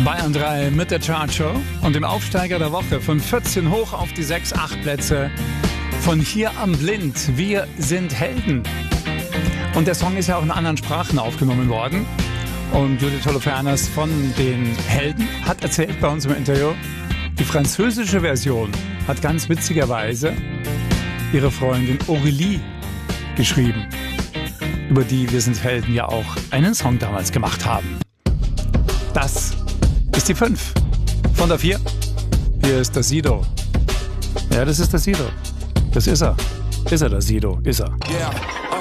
Bayern 3 mit der Chartshow und dem Aufsteiger der Woche von 14 hoch auf die 6, 8 Plätze. Von hier am Blind, wir sind Helden. Und der Song ist ja auch in anderen Sprachen aufgenommen worden. Und Judith Holofernes von den Helden hat erzählt bei uns im Interview, die französische Version hat ganz witzigerweise ihre Freundin Aurélie geschrieben, über die Wir sind Helden ja auch einen Song damals gemacht haben. Das ist die 5 von der 4. Hier ist der Sido. Ja, das ist der Sido. Das ist er. Ist er, der Sido? Ist er. Yeah.